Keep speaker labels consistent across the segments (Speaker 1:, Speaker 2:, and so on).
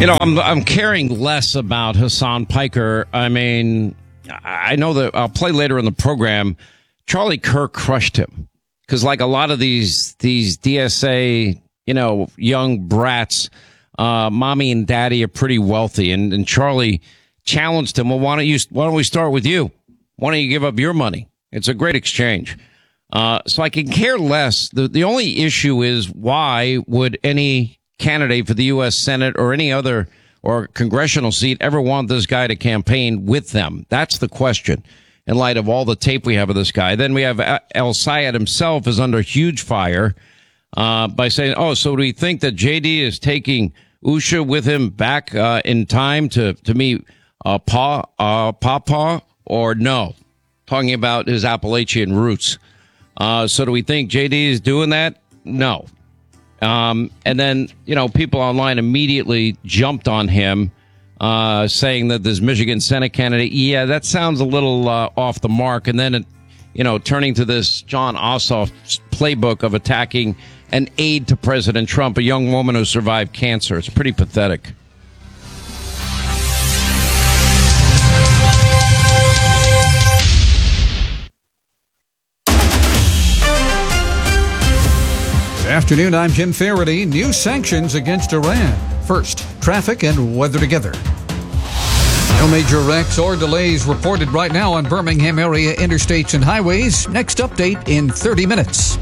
Speaker 1: I'm caring less about Hassan Piker. I mean, I know that I'll play later in the program. Charlie Kirk crushed him because, like a lot of these DSA, young brats, mommy and daddy are pretty wealthy, and Charlie challenged him. Well, why don't we start with you? Why don't you give up your money? It's a great exchange. So I can care less. The only issue is, why would any candidate for the U.S. Senate or any other or congressional seat ever want this guy to campaign with them? That's the question, in light of all the tape we have of this guy. Then we have El Sayed himself is under huge fire by saying, so do we think that JD is taking Usha with him back in time to meet Papa, or no? Talking about his Appalachian roots. So do we think JD is doing that? No. And then, people online immediately jumped on him, saying that this Michigan Senate candidate, that sounds a little off the mark. And then, turning to this John Ossoff's playbook of attacking an aide to President Trump, a young woman who survived cancer. It's pretty pathetic.
Speaker 2: Afternoon, I'm Jim Faraday. New sanctions against Iran. First, traffic and weather together. No major wrecks or delays reported right now on Birmingham area interstates and highways. Next update in 30 minutes.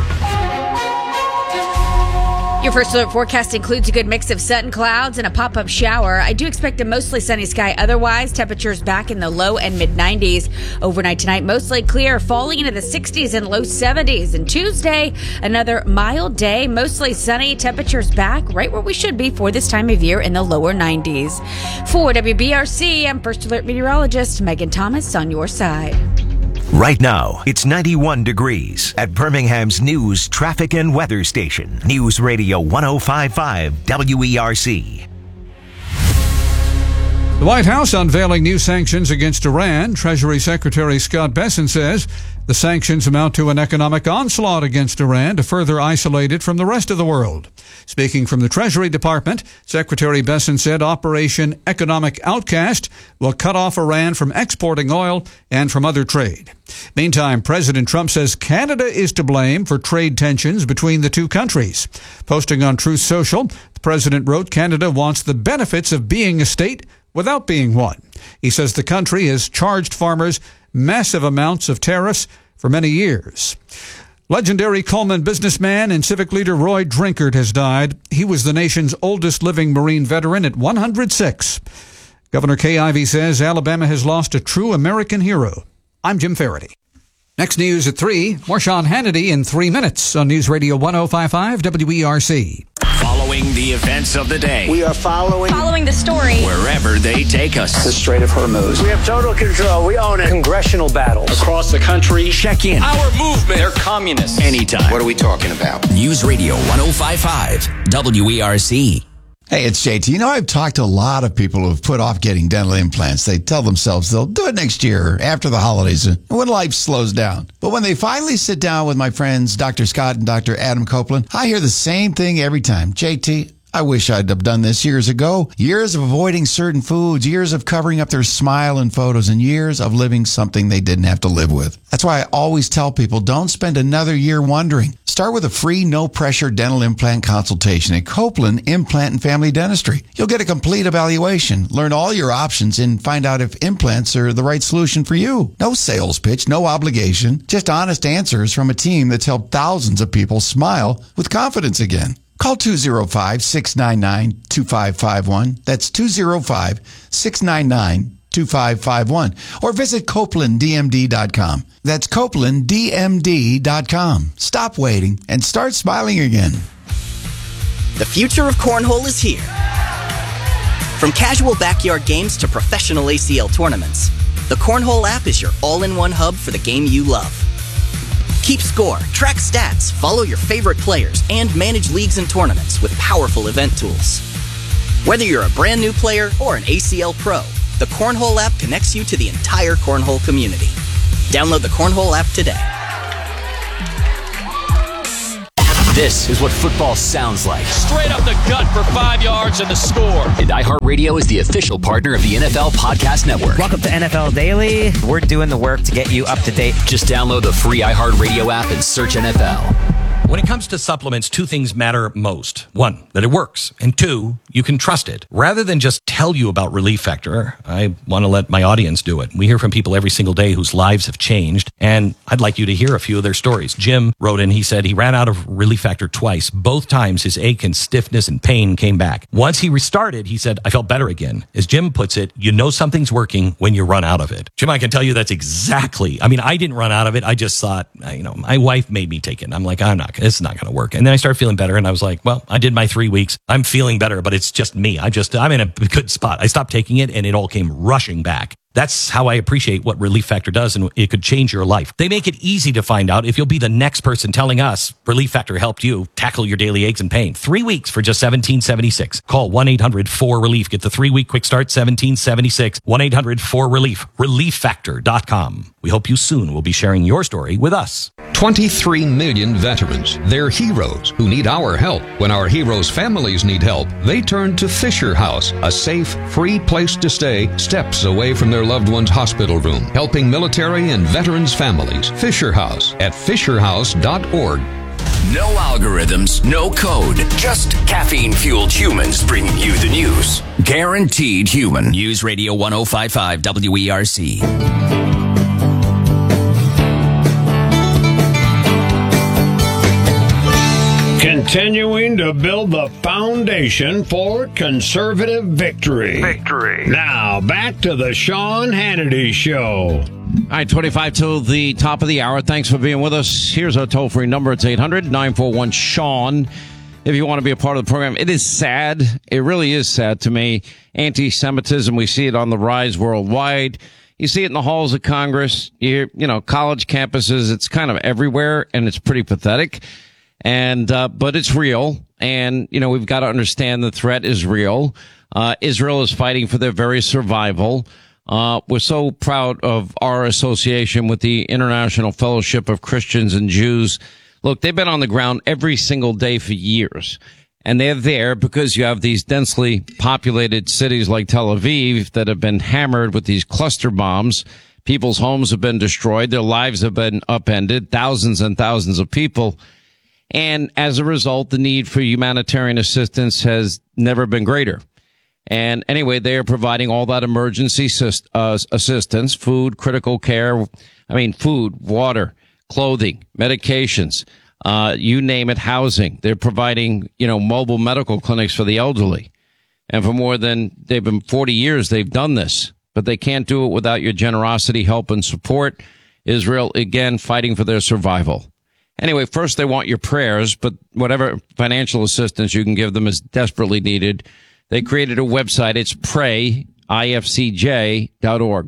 Speaker 3: Your first alert forecast includes a good mix of sun, clouds, and a pop-up shower. I do expect a mostly sunny sky otherwise. Temperatures back in the low and mid-90s. Overnight tonight, mostly clear, falling into the 60s and low 70s. And Tuesday, another mild day, mostly sunny. Temperatures back right where we should be for this time of year in the lower 90s. For WBRC, I'm First Alert meteorologist Megan Thomas on your side.
Speaker 4: Right now, it's 91 degrees at Birmingham's news, traffic, and weather station. News Radio 105.5 WERC.
Speaker 2: The White House unveiling new sanctions against Iran. Treasury Secretary Scott Bessent says the sanctions amount to an economic onslaught against Iran to further isolate it from the rest of the world. Speaking from the Treasury Department, Secretary Bessent said Operation Economic Outcast will cut off Iran from exporting oil and from other trade. Meantime, President Trump says Canada is to blame for trade tensions between the two countries. Posting on Truth Social, the president wrote Canada wants the benefits of being a state without being one. He says the country has charged farmers massive amounts of tariffs for many years. Legendary Coleman businessman and civic leader Roy Drinkard has died. He was the nation's oldest living Marine veteran at 106. Governor Kay Ivey says Alabama has lost a true American hero. I'm Jim Faraday. Next news at 3. More Sean Hannity in 3 minutes on News Radio 105.5 WERC.
Speaker 5: Following the events of the day.
Speaker 6: We are following
Speaker 3: the story
Speaker 5: wherever they take us.
Speaker 6: the Strait of Hormuz. We have total control. We own it. Congressional battles
Speaker 5: Across the country. Check in.
Speaker 7: Our movement. They're communists.
Speaker 5: Anytime.
Speaker 6: What are we talking about?
Speaker 5: News Radio 105.5 WERC.
Speaker 8: Hey, it's JT. I've talked to a lot of people who've put off getting dental implants. They tell themselves they'll do it next year or after the holidays when life slows down. But when they finally sit down with my friends, Dr. Scott and Dr. Adam Copeland, I hear the same thing every time. JT, I wish I'd have done this years ago. Years of avoiding certain foods, years of covering up their smile in photos, and years of living something they didn't have to live with. That's why I always tell people, don't spend another year wondering. Start with a free, no-pressure dental implant consultation at Copeland Implant and Family Dentistry. You'll get a complete evaluation, learn all your options, and find out if implants are the right solution for you. No sales pitch, no obligation, just honest answers from a team that's helped thousands of people smile with confidence again. Call 205-699-2551. That's 205-699-2551. Or visit CopelandDMD.com. That's CopelandDMD.com. Stop waiting and start smiling again.
Speaker 9: The future of cornhole is here. From casual backyard games to professional ACL tournaments, the Cornhole app is your all-in-one hub for the game you love. Keep score, track stats, follow your favorite players, and manage leagues and tournaments with powerful event tools. Whether you're a brand new player or an ACL pro, the Cornhole app connects you to the entire cornhole community. Download the Cornhole app today.
Speaker 5: This is what football sounds like.
Speaker 7: Straight up the gut for 5 yards and the score.
Speaker 5: And iHeartRadio is the official partner of the NFL Podcast Network.
Speaker 10: Welcome to NFL Daily. We're doing the work to get you up to date.
Speaker 5: Just download the free iHeartRadio app and search NFL.
Speaker 11: When it comes to supplements, two things matter most. One, that it works. And two, you can trust it. Rather than just tell you about Relief Factor, I want to let my audience do it. We hear from people every single day whose lives have changed, and I'd like you to hear a few of their stories. Jim wrote in, he said he ran out of Relief Factor twice. Both times his ache and stiffness and pain came back. Once he restarted, he said, I felt better again. As Jim puts it, you know something's working when you run out of it. Jim, I can tell you that's exactly, I didn't run out of it. I just thought, my wife made me take it. I'm like, it's not going to work. And then I started feeling better, and I was like, well, I did my 3 weeks. I'm feeling better, but it's just me. I'm in a good spot. I stopped taking it, and it all came rushing back. That's how I appreciate what Relief Factor does, and it could change your life. They make it easy to find out if you'll be the next person telling us Relief Factor helped you tackle your daily aches and pain. 3 weeks for just $17.76. Call 1-800-4RELIEF. Get the 3-week quick start, $17.76. 1-800-4RELIEF. ReliefFactor.com. We hope you soon will be sharing your story with us.
Speaker 12: 23 million veterans. They're heroes who need our help. When our heroes' families need help, they turn to Fisher House, a safe, free place to stay, steps away from their loved one's hospital room, helping military and veterans' families. Fisher House at fisherhouse.org.
Speaker 5: No algorithms, no code, just caffeine-fueled humans bringing you the news. Guaranteed human. News Radio 105.5 WERC.
Speaker 13: Continuing to build the foundation for conservative victory. Now, back to the Sean Hannity Show.
Speaker 1: All right, 25 till the top of the hour. Thanks for being with us. Here's our toll-free number. It's 800-941-SEAN. If you want to be a part of the program, it is sad. It really is sad to me. Anti-Semitism, we see it on the rise worldwide. You see it in the halls of Congress. College campuses. It's kind of everywhere, and it's pretty pathetic. But it's real. And, we've got to understand the threat is real. Israel is fighting for their very survival. We're so proud of our association with the International Fellowship of Christians and Jews. Look, they've been on the ground every single day for years. And they're there because you have these densely populated cities like Tel Aviv that have been hammered with these cluster bombs. People's homes have been destroyed. Their lives have been upended. Thousands and thousands of people. And as a result, the need for humanitarian assistance has never been greater. And anyway, they are providing all that emergency assistance, food, critical care. Food, water, clothing, medications, you name it, housing. They're providing, mobile medical clinics for the elderly. And for they've been 40 years, they've done this, but they can't do it without your generosity, help, and support. Israel, again, fighting for their survival. Anyway, first they want your prayers, but whatever financial assistance you can give them is desperately needed. They created a website. It's prayifcj.org.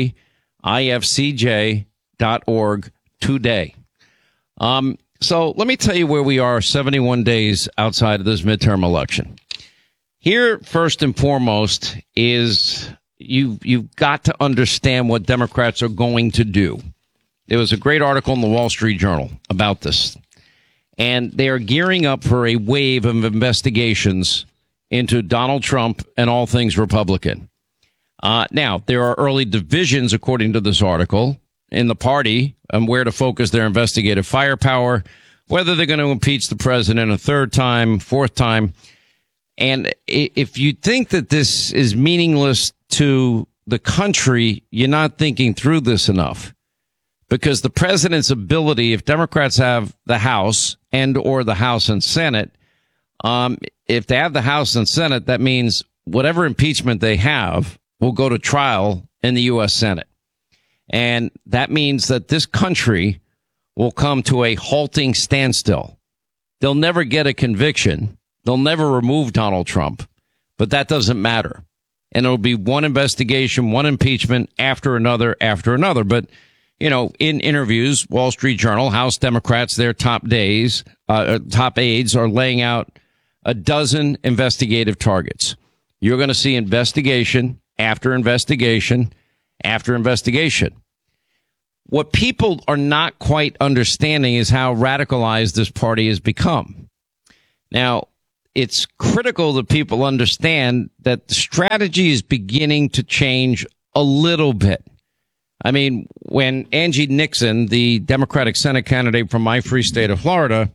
Speaker 1: Prayifcj.org today. So let me tell you where we are 71 days outside of this midterm election. Here, first and foremost, is you've got to understand what Democrats are going to do. There was a great article in the Wall Street Journal about this. And they are gearing up for a wave of investigations into Donald Trump and all things Republican. Now, there are early divisions, according to this article, in the party on where to focus their investigative firepower, whether they're going to impeach the president a third time, fourth time. And if you think that this is meaningless to the country, you're not thinking through this enough. Because the president's ability, if Democrats have the House and or the House and Senate, if they have the House and Senate, that means whatever impeachment they have will go to trial in the U.S. Senate. And that means that this country will come to a halting standstill. They'll never get a conviction. They'll never remove Donald Trump, but that doesn't matter. And it'll be one investigation, one impeachment after another. But in interviews, Wall Street Journal, House Democrats, their top aides are laying out a dozen investigative targets. You're going to see investigation after investigation after investigation. What people are not quite understanding is how radicalized this party has become. Now, it's critical that people understand that the strategy is beginning to change a little bit. I mean, when Angie Nixon, the Democratic Senate candidate from my free state of Florida,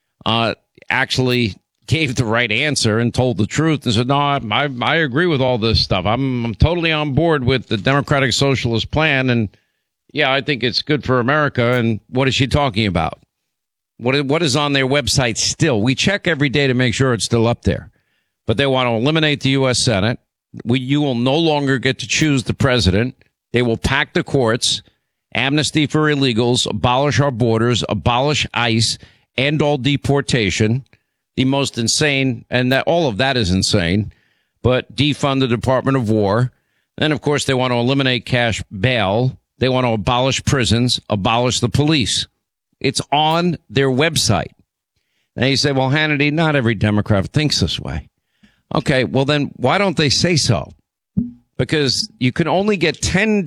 Speaker 1: actually gave the right answer and told the truth and said, no, I agree with all this stuff. I'm totally on board with the Democratic Socialist plan. And yeah, I think it's good for America. And what is she talking about? What is on their website still? We check every day to make sure it's still up there. But they want to eliminate the U.S. Senate. You will no longer get to choose the president. They will pack the courts, amnesty for illegals, abolish our borders, abolish ICE, end all deportation. The most insane, and that all of that is insane, but defund the Department of War. And, of course, they want to eliminate cash bail. They want to abolish prisons, abolish the police. It's on their website. And you say, well, Hannity, not every Democrat thinks this way. Okay, well, then why don't they say so? Because you can only get 10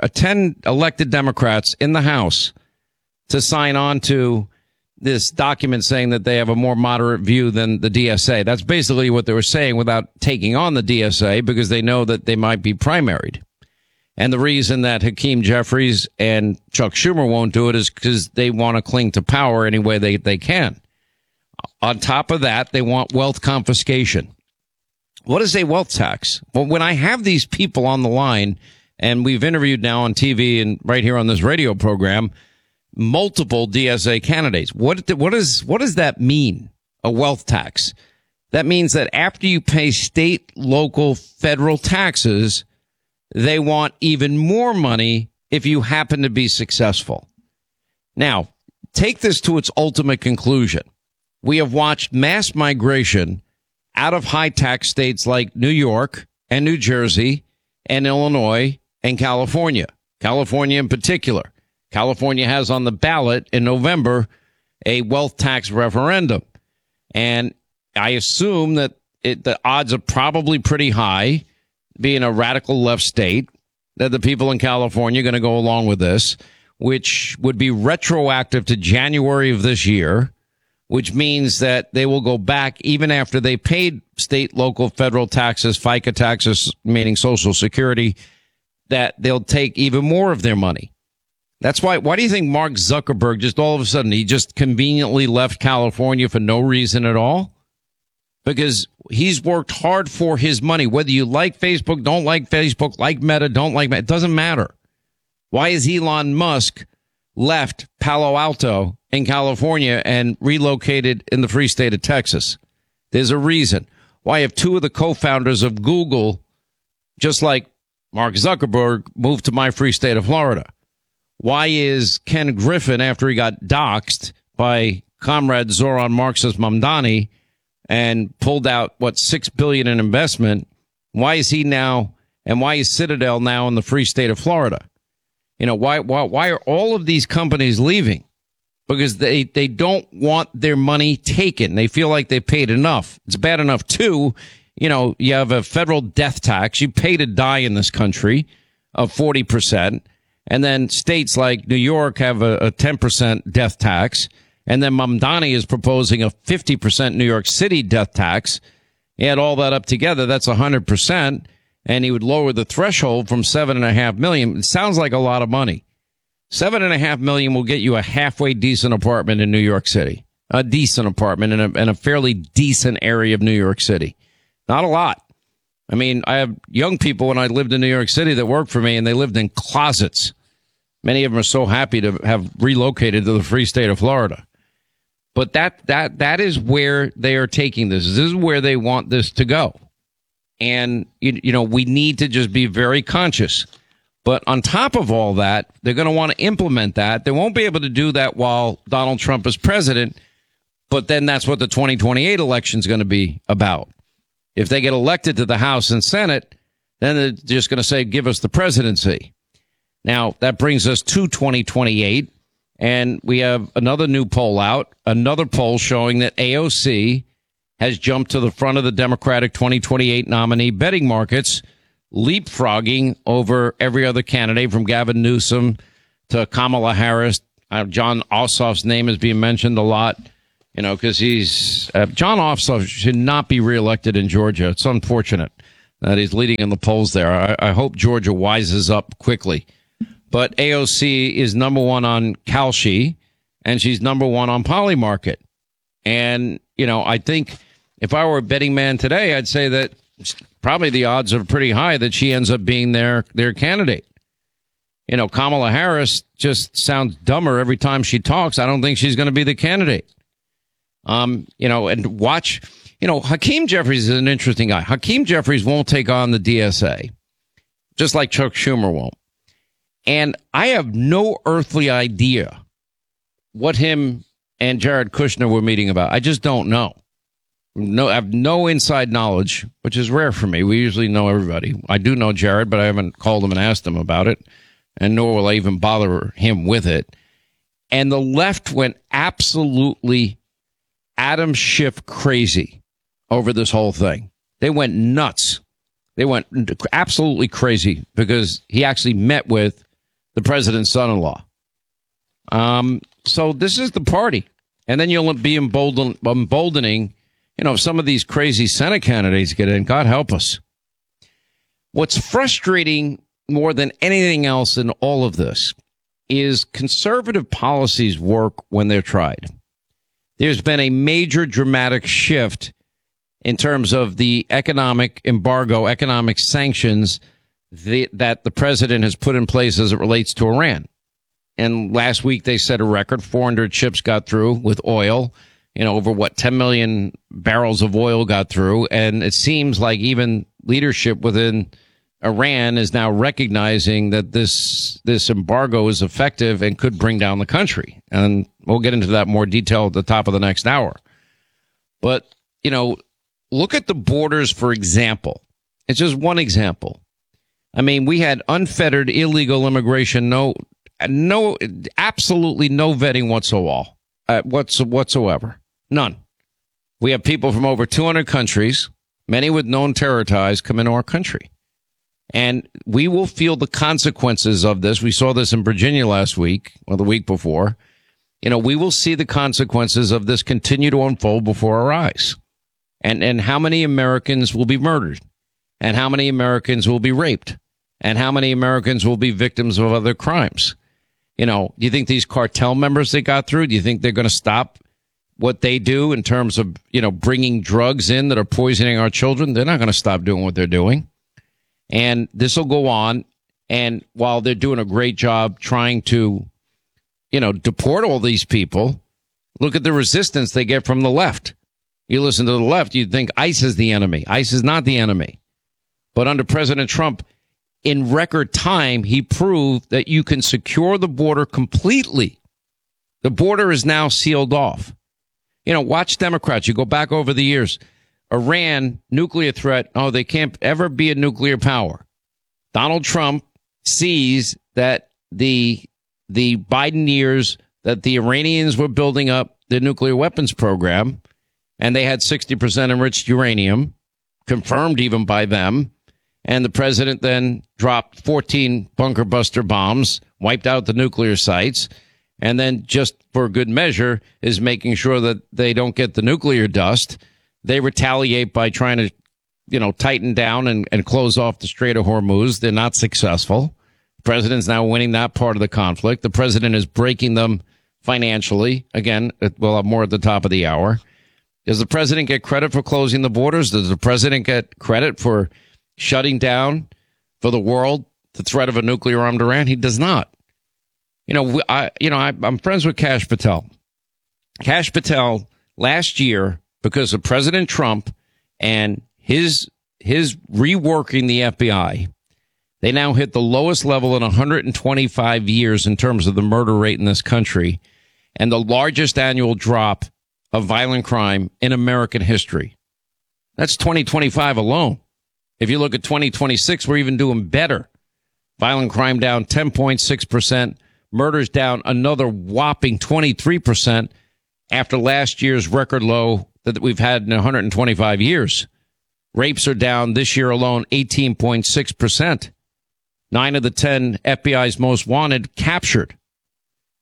Speaker 1: elected Democrats in the House to sign on to this document saying that they have a more moderate view than the DSA. That's basically what they were saying without taking on the DSA, because they know that they might be primaried. And the reason that Hakeem Jeffries and Chuck Schumer won't do it is because they want to cling to power any way they can. On top of that, they want wealth confiscation. What is a wealth tax? Well, when I have these people on the line, and we've interviewed now on TV and right here on this radio program, multiple DSA candidates. What does that mean? A wealth tax? That means that after you pay state, local, federal taxes, they want even more money if you happen to be successful. Now, take this to its ultimate conclusion. We have watched mass migration out of high tax states like New York and New Jersey and Illinois and California. California in particular. California has on the ballot in November a wealth tax referendum. And I assume that the odds are probably pretty high, being a radical left state, that the people in California are going to go along with this, which would be retroactive to January of this year, which means that they will go back even after they paid state, local, federal taxes, FICA taxes, meaning Social Security, that they'll take even more of their money. That's why do you think Mark Zuckerberg just all of a sudden, he just conveniently left California for no reason at all? Because he's worked hard for his money. Whether you like Facebook, don't like Facebook, like Meta, don't like Meta, it doesn't matter. Why is Elon Musk left Palo Alto in California and relocated in the free state of Texas? There's a reason. Why have two of the co-founders of Google, just like Mark Zuckerberg, moved to my free state of Florida? Why is Ken Griffin, after he got doxxed by comrade Zoran Marxist Mamdani and pulled out, $6 billion in investment, why is he now, and why is Citadel now in the free state of Florida? You know, why are all of these companies leaving? Because they don't want their money taken. They feel like they paid enough. It's bad enough, too. You know, you have a federal death tax. You pay to die in this country of 40%. And then states like New York have a 10% death tax. And then Mamdani is proposing a 50% New York City death tax. You add all that up together, that's 100%. And he would lower the threshold from $7.5 million. It sounds like a lot of money. $7.5 million will get you a halfway decent apartment in New York City. A decent apartment in a fairly decent area of New York City. Not a lot. I mean, I have young people when I lived in New York City that worked for me, and they lived in closets. Many of them are so happy to have relocated to the free state of Florida. But that is where they are taking this. This is where they want this to go. And, you know, we need to just be very conscious. But on top of all that, they're going to want to implement that. They won't be able to do that while Donald Trump is president. But then that's what the 2028 election is going to be about. If they get elected to the House and Senate, then they're just going to say, give us the presidency. Now, that brings us to 2028, and we have another new poll out, another poll showing that AOC has jumped to the front of the Democratic 2028 nominee betting markets, leapfrogging over every other candidate from Gavin Newsom to Kamala Harris. John Ossoff's name is being mentioned a lot, because John Ossoff should not be reelected in Georgia. It's unfortunate that he's leading in the polls there. I hope Georgia wises up quickly. But AOC is number one on Kalshi, and she's number one on Polymarket. And, I think if I were a betting man today, I'd say that probably the odds are pretty high that she ends up being their candidate. Kamala Harris just sounds dumber every time she talks. I don't think she's going to be the candidate. And watch, Hakeem Jeffries is an interesting guy. Hakeem Jeffries won't take on the DSA, just like Chuck Schumer won't. And I have no earthly idea what him and Jared Kushner were meeting about. I just don't know. I have no inside knowledge, which is rare for me. We usually know everybody. I do know Jared, but I haven't called him and asked him about it, and nor will I even bother him with it. And the left went absolutely Adam Schiff crazy over this whole thing. They went nuts. They went absolutely crazy because he actually met with the president's son-in-law. So this is the party. And then you'll be emboldening, if some of these crazy Senate candidates get in. God help us. What's frustrating more than anything else in all of this is conservative policies work when they're tried. There's been a major dramatic shift in terms of the economic embargo, economic sanctions that the president has put in place as it relates to Iran. And last week they set a record. 400 ships got through with oil. Over 10 million barrels of oil got through. And it seems like even leadership within Iran is now recognizing that this embargo is effective and could bring down the country. And we'll get into that more detail at the top of the next hour. But, look at the borders, for example. It's just one example. I mean, we had unfettered illegal immigration, absolutely no vetting whatsoever. None. We have people from over 200 countries, many with known terror ties, come into our country. And we will feel the consequences of this. We saw this in Virginia last week, or the week before. We will see the consequences of this continue to unfold before our eyes. And how many Americans will be murdered? And how many Americans will be raped? And how many Americans will be victims of other crimes? Do you think these cartel members they got through, do you think they're going to stop what they do in terms of, bringing drugs in that are poisoning our children? They're not going to stop doing what they're doing. And this will go on. And while they're doing a great job trying to, deport all these people, look at the resistance they get from the left. You listen to the left, you'd think ICE is the enemy. ICE is not the enemy. But under President Trump, in record time, he proved that you can secure the border completely. The border is now sealed off. Watch Democrats. You go back over the years. Iran, nuclear threat. Oh, they can't ever be a nuclear power. Donald Trump sees that the Biden years that the Iranians were building up the nuclear weapons program, and they had 60% enriched uranium, confirmed even by them. And the president then dropped 14 bunker buster bombs, wiped out the nuclear sites, and then just for good measure is making sure that they don't get the nuclear dust. They retaliate by trying to, tighten down and close off the Strait of Hormuz. They're not successful. The president's now winning that part of the conflict. The president is breaking them financially. Again, we'll have more at the top of the hour. Does the president get credit for closing the borders? Does the president get credit for shutting down for the world the threat of a nuclear armed Iran? He does not. I'm friends with Kash Patel. Kash Patel last year, because of President Trump and his reworking the FBI, they now hit the lowest level in 125 years in terms of the murder rate in this country, and the largest annual drop of violent crime in American history. That's 2025 alone. If you look at 2026, we're even doing better. Violent crime down 10.6%. Murders down another whopping 23% after last year's record low that we've had in 125 years. Rapes are down this year alone 18.6%. 9 of the 10 FBI's most wanted captured.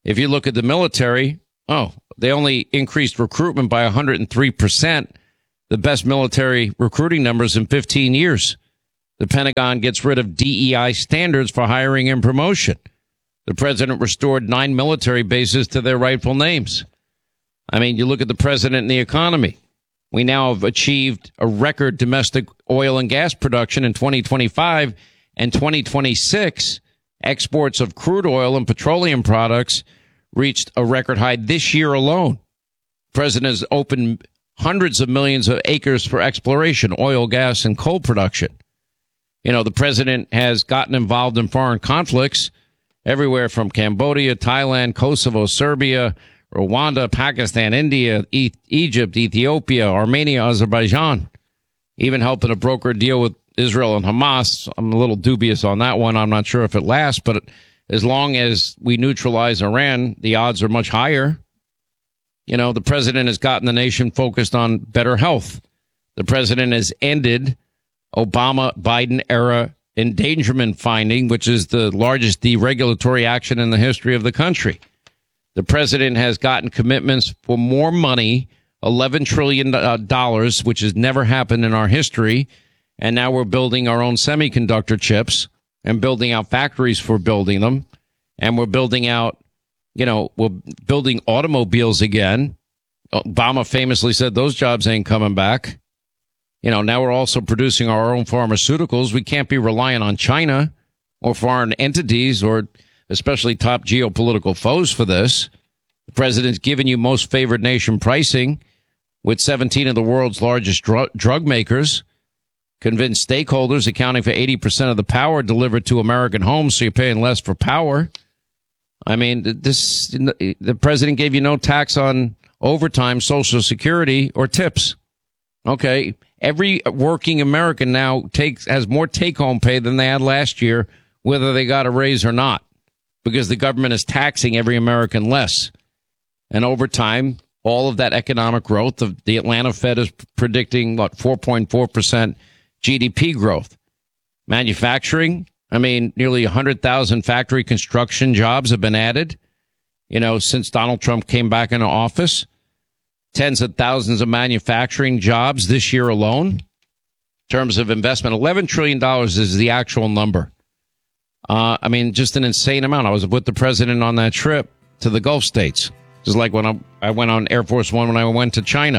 Speaker 1: If you look at the military, they only increased recruitment by 103%, the best military recruiting numbers in 15 years. The Pentagon gets rid of DEI standards for hiring and promotion. The president restored 9 military bases to their rightful names. I mean, you look at the president and the economy. We now have achieved a record domestic oil and gas production in 2025 and 2026. Exports of crude oil and petroleum products reached a record high this year alone. The president has opened hundreds of millions of acres for exploration, oil, gas, and coal production. You know, the president has gotten involved in foreign conflicts everywhere from Cambodia, Thailand, Kosovo, Serbia, Rwanda, Pakistan, India, Egypt, Ethiopia, Armenia, Azerbaijan, even helping to broker a deal with Israel and Hamas. I'm a little dubious on that one. I'm not sure if it lasts, but as long as we neutralize Iran, the odds are much higher. You know, the president has gotten the nation focused on better health. The president has ended Obama-Biden era endangerment finding, which is the largest deregulatory action in the history of the country. The president has gotten commitments for more money, $11 trillion, which has never happened in our history. And now we're building our own semiconductor chips and building out factories for building them. And we're building out, we're building automobiles again. Obama famously said those jobs ain't coming back. Now we're also producing our own pharmaceuticals. We can't be reliant on China or foreign entities or especially top geopolitical foes for this. The president's given you most favored nation pricing with 17 of the world's largest drug makers, convinced stakeholders accounting for 80% of the power delivered to American homes, so you're paying less for power. I mean, the president gave you no tax on overtime, Social Security, or tips. Okay, every working American now has more take-home pay than they had last year, whether they got a raise or not, because the government is taxing every American less. And over time, all of that economic growth, the Atlanta Fed is predicting, 4.4% GDP growth. Manufacturing, nearly 100,000 factory construction jobs have been added, since Donald Trump came back into office. Tens of thousands of manufacturing jobs this year alone. In terms of investment, $11 trillion is the actual number. Just an insane amount. I was with the president on that trip to the Gulf states. Just like when I went on Air Force One when I went to China.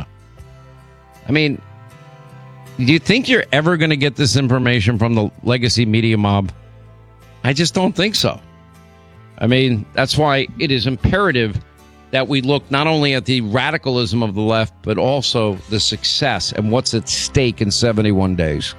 Speaker 1: Do you think you're ever going to get this information from the legacy media mob? I just don't think so. That's why it is imperative that we look not only at the radicalism of the left, but also the success and what's at stake in 71 days.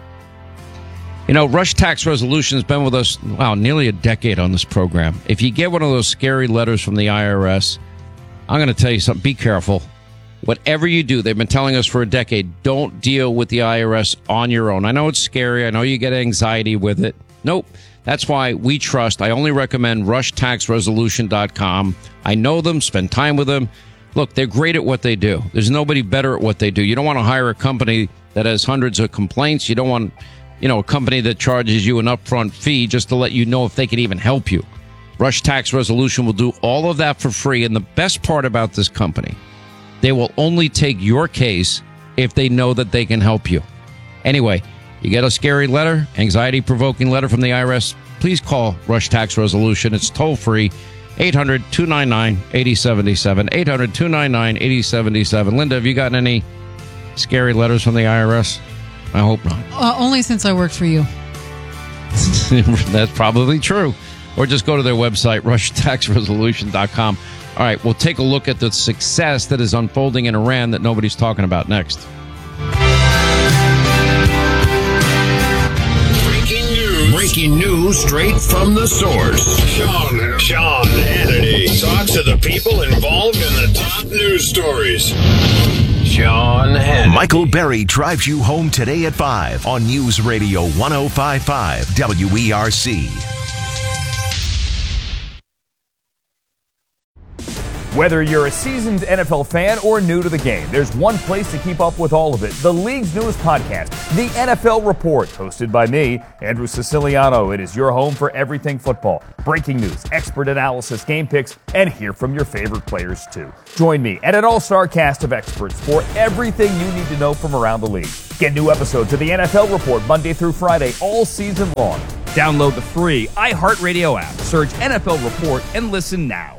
Speaker 1: Rush Tax Resolution has been with us, nearly a decade on this program. If you get one of those scary letters from the IRS, I'm going to tell you something. Be careful. Whatever you do, they've been telling us for a decade, don't deal with the IRS on your own. I know it's scary. I know you get anxiety with it. Nope. That's why we trust. I only recommend rushtaxresolution.com. I know them, spend time with them. Look, they're great at what they do. There's nobody better at what they do. You don't want to hire a company that has hundreds of complaints. You don't want, a company that charges you an upfront fee just to let you know if they can even help you. Rush Tax Resolution will do all of that for free. And the best part about this company, they will only take your case if they know that they can help you. Anyway, you get a scary letter, anxiety-provoking letter from the IRS, please call Rush Tax Resolution. It's toll-free, 800-299-8077, 800-299-8077. Linda, have you gotten any scary letters from the IRS? I hope not.
Speaker 14: Only since I worked for you.
Speaker 1: That's probably true. Or just go to their website, rushtaxresolution.com. All right, we'll take a look at the success that is unfolding in Iran that nobody's talking about next.
Speaker 13: Breaking news straight from the source. Sean Hannity talks to the people involved in the top news stories. Sean Hannity.
Speaker 4: Michael Berry drives you home today at 5 on News Radio 105.5 WERC.
Speaker 14: Whether you're a seasoned NFL fan or new to the game, there's one place to keep up with all of it. The league's newest podcast, The NFL Report, hosted by me, Andrew Siciliano. It is your home for everything football. Breaking news, expert analysis, game picks, and hear from your favorite players too. Join me and an all-star cast of experts for everything you need to know from around the league. Get new episodes of The NFL Report Monday through Friday all season long. Download the free iHeartRadio app. Search NFL Report and listen now.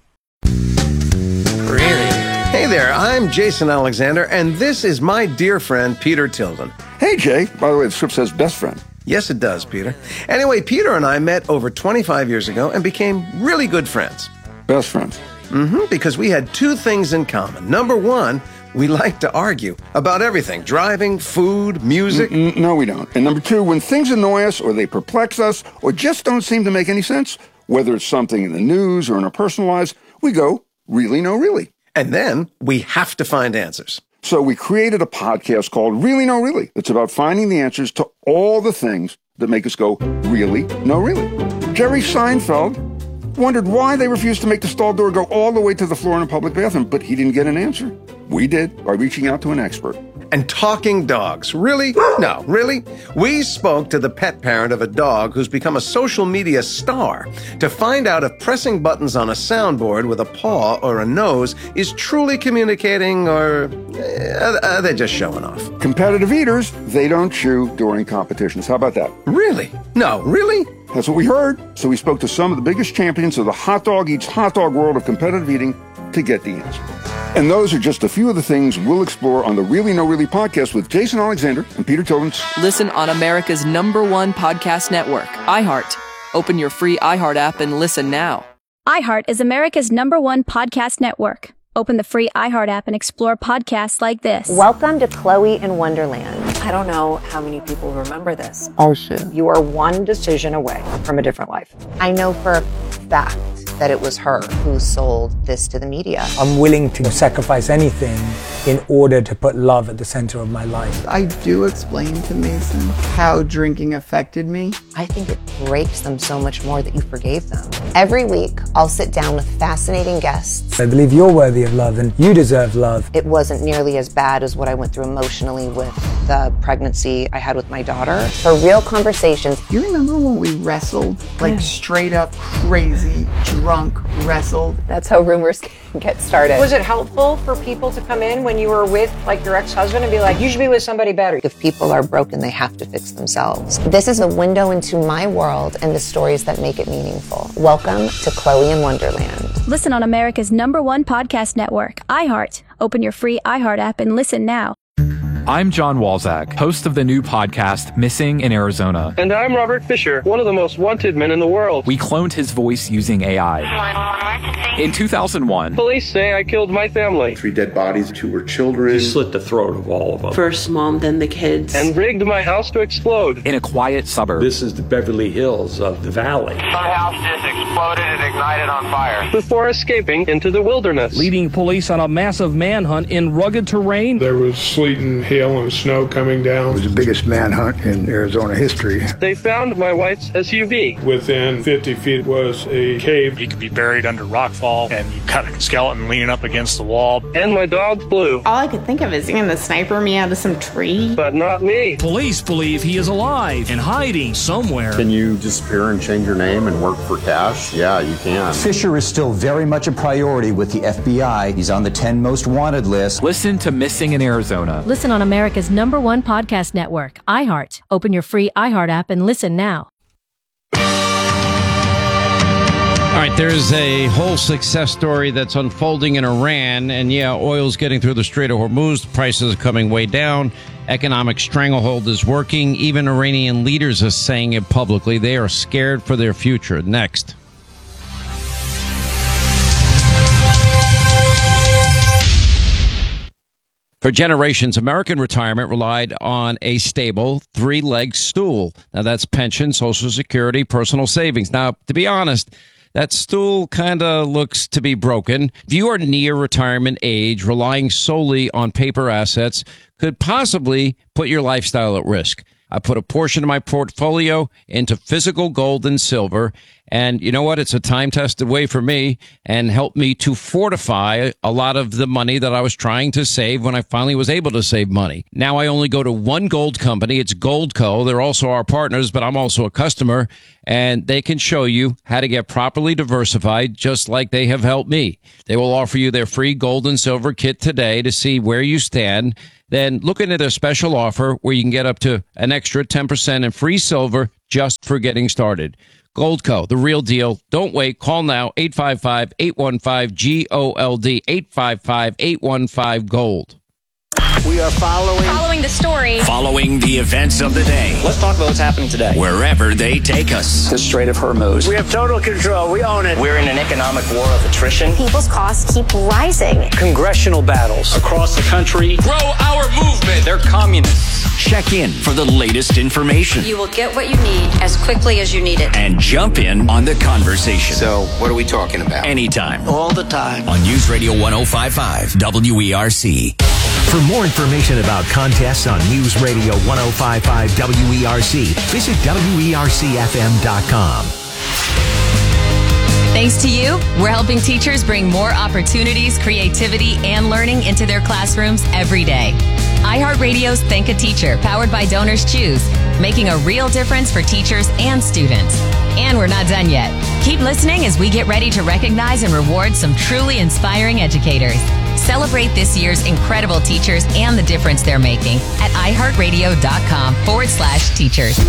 Speaker 15: Hey there, I'm Jason Alexander, and this is my dear friend, Peter Tilden.
Speaker 16: Hey, Jay. By the way, the script says best friend.
Speaker 15: Yes, it does, Peter. Anyway, Peter and I met over 25 years ago and became really good friends.
Speaker 16: Best friends?
Speaker 15: Because we had two things in common. Number one, we like to argue about everything. Driving, food, music.
Speaker 16: No, we don't. And number two, when things annoy us or they perplex us or just don't seem to make any sense, whether it's something in the news or in our personal lives, we go, really, no, really.
Speaker 15: And then we have to find answers.
Speaker 16: So we created a podcast called Really No Really. It's about finding the answers to all the things that make us go, really, no, really. Jerry Seinfeld wondered why they refused to make the stall door go all the way to the floor in a public bathroom, but he didn't get an answer. We did, by reaching out to an expert.
Speaker 15: And talking dogs. Really? No, really? We spoke to the pet parent of a dog who's become a social media star to find out if pressing buttons on a soundboard with a paw or a nose is truly communicating, or are they just showing off?
Speaker 16: Competitive eaters, they don't chew during competitions. How about that?
Speaker 15: Really? No, really?
Speaker 16: That's what we heard. So we spoke to some of the biggest champions of the hot dog eats hot dog world of competitive eating to get the answer. And those are just a few of the things we'll explore on the Really No Really podcast with Jason Alexander and Peter Tilden.
Speaker 17: Listen on America's #1 podcast network, iHeart. Open your free iHeart app and listen now.
Speaker 18: iHeart is America's #1 podcast network. Open the free iHeart app and explore podcasts like this.
Speaker 19: Welcome to Chloe in Wonderland. I don't know how many people remember this.
Speaker 16: Oh, shit.
Speaker 19: You are one decision away from a different life. I know for a fact that it was her who sold this to the media.
Speaker 20: I'm willing to sacrifice anything in order to put love at the center of my life.
Speaker 21: I do explain to Mason how drinking affected me.
Speaker 19: I think it breaks them so much more that you forgave them. Every week, I'll sit down with fascinating guests.
Speaker 20: I believe you're worthy of love and you deserve love.
Speaker 19: It wasn't nearly as bad as what I went through emotionally with the pregnancy I had with my daughter. For real conversations.
Speaker 21: You remember when we wrestled? Like straight up crazy, drunk wrestled?
Speaker 19: That's how rumors get started.
Speaker 22: Was it helpful for people to come in when you were with like your ex-husband and be like, you should be with somebody better?
Speaker 19: If people are broken, they have to fix themselves. This is a window into my world and the stories that make it meaningful. Welcome to Chloe in Wonderland.
Speaker 18: Listen on America's #1 podcast network, iHeart. Open your free iHeart app and listen now.
Speaker 23: I'm John Walzak, host of the new podcast, Missing in Arizona.
Speaker 24: And I'm Robert Fisher, one of the most wanted men in the world.
Speaker 23: We cloned his voice using AI. In 2001,
Speaker 24: police say I killed my family.
Speaker 25: 3 dead bodies, 2 were children.
Speaker 26: He slit the throat of all of them.
Speaker 27: First mom, then the kids.
Speaker 24: And rigged my house to explode.
Speaker 23: In a quiet suburb.
Speaker 26: This is the Beverly Hills of the valley.
Speaker 28: Some house just exploded and ignited on fire.
Speaker 24: Before escaping into the wilderness.
Speaker 29: Leading police on a massive manhunt in rugged terrain.
Speaker 30: There was sleet and hail and snow coming down.
Speaker 31: It was the biggest manhunt in Arizona history.
Speaker 24: They found my wife's SUV.
Speaker 30: Within 50 feet was a cave.
Speaker 32: He could be buried under rockfall, and you got a skeleton leaning up against the wall.
Speaker 24: And my dog Blue.
Speaker 33: All I could think of is seeing the sniper me out of some tree.
Speaker 24: But not me.
Speaker 29: Police believe he is alive and hiding somewhere.
Speaker 34: Can you disappear and change your name and work for cash? Yeah, you can.
Speaker 35: Fisher is still very much a priority with the FBI. He's on the 10 most wanted list.
Speaker 23: Listen to Missing in Arizona.
Speaker 18: Listen on America's #1 podcast network, iHeart. Open your free iHeart app and listen now.
Speaker 1: All right, there's a whole success story that's unfolding in Iran. And yeah, oil's getting through the Strait of Hormuz. Prices are coming way down. Economic stranglehold is working. Even Iranian leaders are saying it publicly. They are scared for their future. Next. For generations, American retirement relied on a stable, 3-legged stool. Now, that's pension, Social Security, personal savings. Now, to be honest, that stool kind of looks to be broken. If you are near retirement age, relying solely on paper assets could possibly put your lifestyle at risk. I put a portion of my portfolio into physical gold and silver. And you know what? It's a time-tested way for me and helped me to fortify a lot of the money that I was trying to save when I finally was able to save money. Now I only go to one gold company. It's Goldco. They're also our partners, but I'm also a customer, and they can show you how to get properly diversified, just like they have helped me. They will offer you their free gold and silver kit today to see where you stand. Then look into their special offer where you can get up to an extra 10% in free silver just for getting started. Goldco, the real deal. Don't wait. Call now, 855-815-GOLD, 855-815-GOLD.
Speaker 2: We are following
Speaker 3: the story.
Speaker 4: Following the events of the day.
Speaker 2: Let's talk about what's happening today.
Speaker 4: Wherever they take us.
Speaker 2: The Strait of Hormuz.
Speaker 24: We have total control. We own it.
Speaker 2: We're in an economic war of attrition.
Speaker 3: People's costs keep rising.
Speaker 2: Congressional battles
Speaker 32: across the country.
Speaker 4: Grow our movement.
Speaker 2: They're communists.
Speaker 4: Check in for the latest information.
Speaker 3: You will get what you need as quickly as you need it.
Speaker 4: And jump in on the conversation.
Speaker 35: So, what are we talking about?
Speaker 4: Anytime.
Speaker 2: All the time.
Speaker 4: On News Radio 105.5 WERC.
Speaker 5: For more information about contests on News Radio 105.5 WERC, visit WERCFM.com.
Speaker 6: Thanks to you, we're helping teachers bring more opportunities, creativity, and learning into their classrooms every day. iHeartRadio's Thank a Teacher, powered by Donors Choose, making a real difference for teachers and students. And we're not done yet. Keep listening as we get ready to recognize and reward some truly inspiring educators. Celebrate this year's incredible teachers and the difference they're making at iHeartRadio.com/teachers.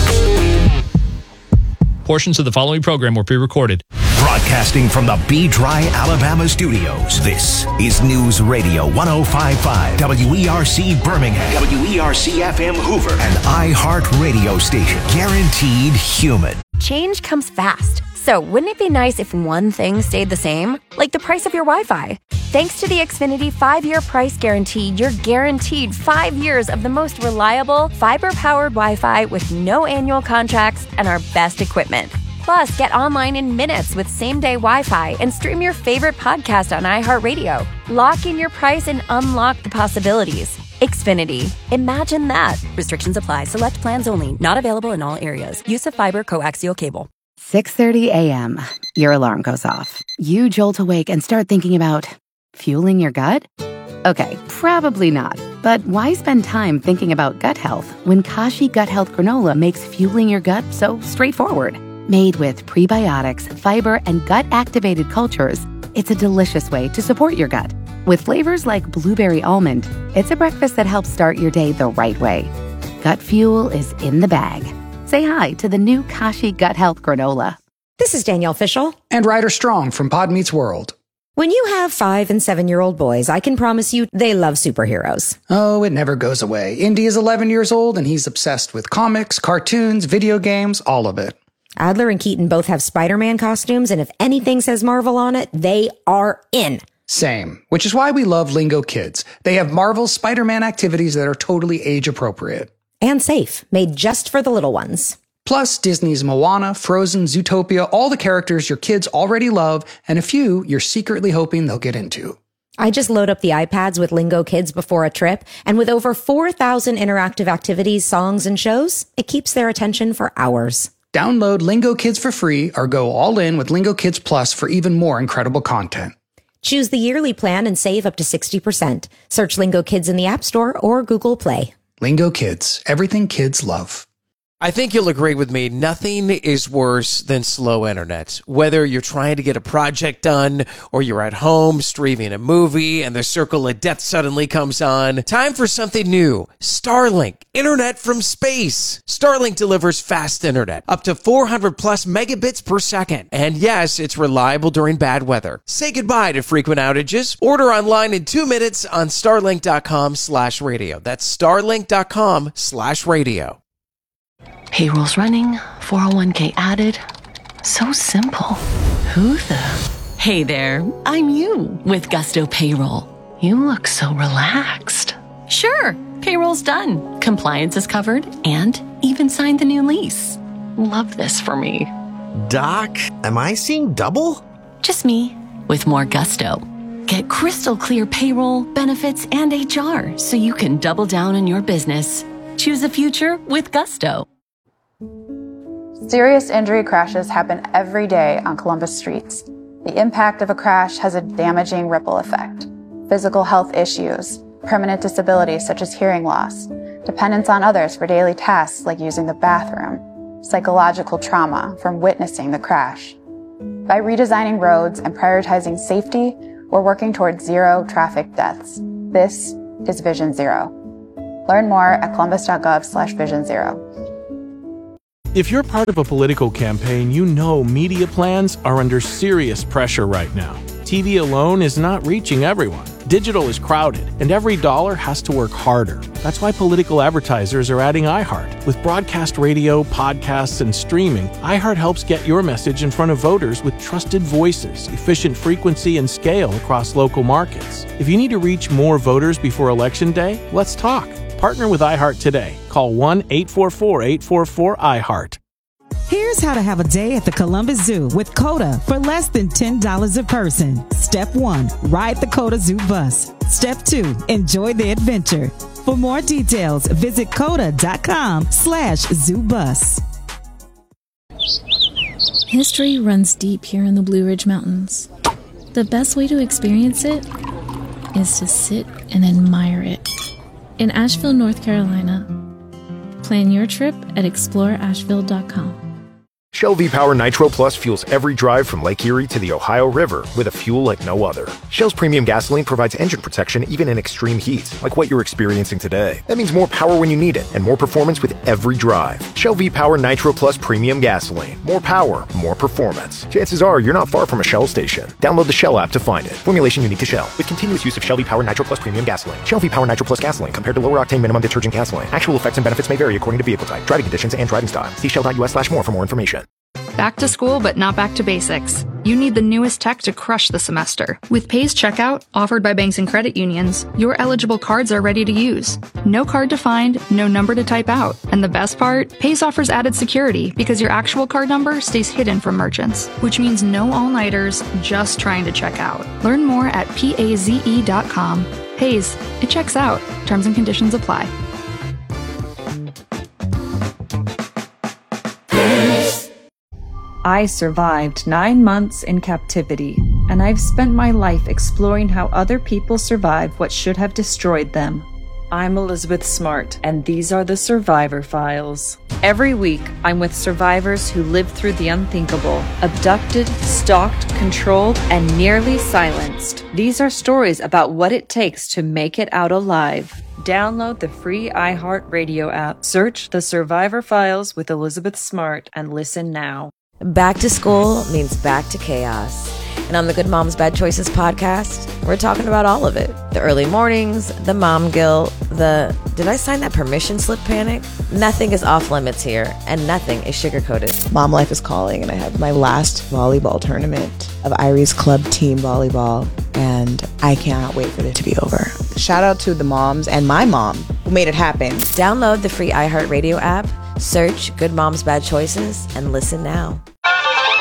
Speaker 23: Portions of the following program were pre-recorded.
Speaker 5: Broadcasting from the Be Dry, Alabama studios, this is News Radio 105.5 WERC Birmingham, WERC FM Hoover, and iHeart Radio Station. Guaranteed human.
Speaker 7: Change comes fast. So wouldn't it be nice if one thing stayed the same? Like the price of your Wi-Fi. Thanks to the Xfinity 5-year price guarantee, you're guaranteed 5 years of the most reliable, fiber-powered Wi-Fi with no annual contracts and our best equipment. Plus, get online in minutes with same-day Wi-Fi and stream your favorite podcast on iHeartRadio. Lock in your price and unlock the possibilities. Xfinity. Imagine that. Restrictions apply. Select plans only. Not available in all areas. Use of fiber coaxial cable.
Speaker 8: 6:30 a.m. Your alarm goes off. You jolt awake and start thinking about fueling your gut? Okay, probably not. But why spend time thinking about gut health when Kashi Gut Health Granola makes fueling your gut so straightforward? Made with prebiotics, fiber, and gut-activated cultures, it's a delicious way to support your gut. With flavors like blueberry almond, it's a breakfast that helps start your day the right way. Gut fuel is in the bag. Say hi to the new Kashi Gut Health Granola.
Speaker 9: This is Danielle Fishel.
Speaker 10: And Ryder Strong from Pod Meets World.
Speaker 9: When you have 5- and 7-year-old boys, I can promise you they love superheroes.
Speaker 10: Oh, it never goes away. Indy is 11 years old and he's obsessed with comics, cartoons, video games, all of it.
Speaker 9: Adler and Keaton both have Spider-Man costumes, and if anything says Marvel on it, they are in.
Speaker 10: Same, which is why we love Lingo Kids. They have Marvel's Spider-Man activities that are totally age appropriate.
Speaker 9: And safe, made just for the little ones.
Speaker 10: Plus, Disney's Moana, Frozen, Zootopia, all the characters your kids already love, and a few you're secretly hoping they'll get into.
Speaker 9: I just load up the iPads with Lingo Kids before a trip, and with over 4,000 interactive activities, songs, and shows, it keeps their attention for hours.
Speaker 10: Download Lingo Kids for free or go all in with Lingo Kids Plus for even more incredible content.
Speaker 9: Choose the yearly plan and save up to 60%. Search Lingo Kids in the App Store or Google Play.
Speaker 10: Lingo Kids, everything kids love.
Speaker 11: I think you'll agree with me. Nothing is worse than slow internet. Whether you're trying to get a project done or you're at home streaming a movie and the circle of death suddenly comes on. Time for something new. Starlink. Internet from space. Starlink delivers fast internet. Up to 400 plus megabits per second. And yes, it's reliable during bad weather. Say goodbye to frequent outages. Order online in 2 minutes on starlink.com/radio. That's starlink.com/radio.
Speaker 12: Payroll's running, 401k added. So simple. Who the? Hey there, I'm you with Gusto Payroll. You look so relaxed. Sure, payroll's done. Compliance is covered and even signed the new lease. Love this for me.
Speaker 13: Doc, am I seeing double?
Speaker 12: Just me with more Gusto. Get crystal clear payroll, benefits, and HR so you can double down on your business. Choose a future with Gusto.
Speaker 14: Serious injury crashes happen every day on Columbus streets. The impact of a crash has a damaging ripple effect. Physical health issues, permanent disabilities such as hearing loss, dependence on others for daily tasks like using the bathroom, psychological trauma from witnessing the crash. By redesigning roads and prioritizing safety, we're working towards zero traffic deaths. This is Vision Zero. Learn more at columbus.gov/Vision Zero.
Speaker 15: If you're part of a political campaign, you know media plans are under serious pressure right now. TV alone is not reaching everyone. Digital is crowded, and every dollar has to work harder. That's why political advertisers are adding iHeart. With broadcast radio, podcasts, and streaming, iHeart helps get your message in front of voters with trusted voices, efficient frequency, and scale across local markets. If you need to reach more voters before Election Day, let's talk. Partner with iHeart today. Call 1-844-844-iHeart.
Speaker 16: Here's how to have a day at the Columbus Zoo with COTA for less than $10 a person. Step 1, ride the COTA Zoo bus. Step 2, enjoy the adventure. For more details, visit COTA.com/ZooBus.
Speaker 17: History runs deep here in the Blue Ridge Mountains. The best way to experience it is to sit and admire it. In Asheville, North Carolina. Plan your trip at exploreasheville.com.
Speaker 19: Shell V-Power Nitro Plus fuels every drive from Lake Erie to the Ohio River with a fuel like no other. Shell's premium gasoline provides engine protection even in extreme heat, like what you're experiencing today. That means more power when you need it and more performance with every drive. Shell V-Power Nitro Plus premium gasoline. More power, more performance. Chances are you're not far from a Shell station. Download the Shell app to find it. Formulation unique to Shell. With continuous use of Shell V-Power Nitro Plus premium gasoline. Shell V-Power Nitro Plus gasoline compared to lower octane minimum detergent gasoline. Actual effects and benefits may vary according to vehicle type, driving conditions, and driving style. See shell.us/more for more information.
Speaker 20: Back to school, but not back to basics. You need the newest tech to crush the semester. With Pays Checkout, offered by banks and credit unions, your eligible cards are ready to use. No card to find, no number to type out. And the best part? Pays offers added security because your actual card number stays hidden from merchants, which means no all-nighters just trying to check out. Learn more at PAZE.com. Pays, it checks out. Terms and conditions apply.
Speaker 21: I survived 9 months in captivity, and I've spent my life exploring how other people survive what should have destroyed them. I'm Elizabeth Smart, and these are the Survivor Files. Every week, I'm with survivors who lived through the unthinkable, abducted, stalked, controlled, and nearly silenced. These are stories about what it takes to make it out alive. Download the free iHeart Radio app, search The Survivor Files with Elizabeth Smart, and listen now.
Speaker 9: Back to school means back to chaos. And on the Good Moms Bad Choices podcast, we're talking about all of it. The early mornings, the mom guilt, the did I sign that permission slip panic? Nothing is off limits here, and nothing is sugar-coated.
Speaker 22: Mom life is calling, and I have my last volleyball tournament of Irie's Club team volleyball, and I cannot wait for it to be over. Shout out to the moms and my mom who made it happen.
Speaker 9: Download the free iHeartRadio app, search Good Moms Bad Choices, and listen now.